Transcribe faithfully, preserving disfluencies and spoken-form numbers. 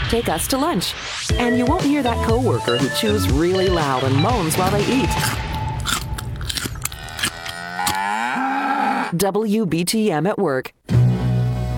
take us to lunch. And you won't hear that coworker who chews really loud and moans while they eat. W B T M at Work.